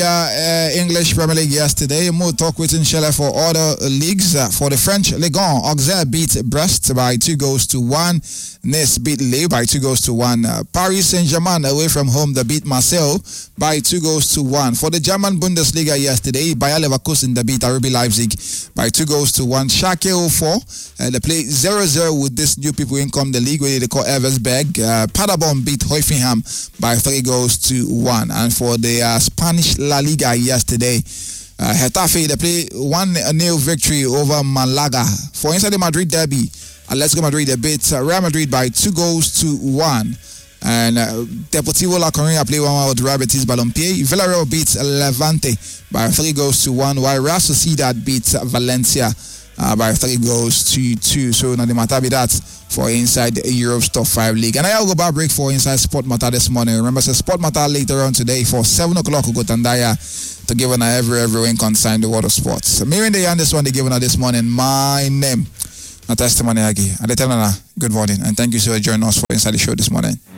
English Premier League yesterday. We'll talk with Inshallah for other leagues. For the French Ligue 1, Auxerre beat Brest by 2-1. Nice beat Lille by 2-1. Paris Saint-Germain away from home, they beat Marseille by 2-1. For the German Bundesliga yesterday, Bayer Leverkusen they beat RB Leipzig by 2-1. Schalke 04, they play 0-0 with this new people in come the league where they call Eversberg. Paderborn beat Hoffenheim by 3-1. And for the Spanish La Liga yesterday, Getafe they play 1-0 victory over Malaga. For inside the Madrid derby, Atletico Madrid they beat Real Madrid by 2-1. And Deportivo La Coruña play 1-1 with Real Betis Balompié. Villarreal beats Levante by 3-1, while Real Sociedad beats Valencia by 3-2. So now the matter be that for inside Europe's top 5 league. And I'll go back break for inside Sport Matter this morning. Remember, Sport Matter later on today for 7 o'clock we'll go to Tandaya to give on everyone concerned the world of sports. Me and the end this one they given out this morning. My name, Testimony Agi. And they tell good morning and thank you for joining us for inside the show this morning.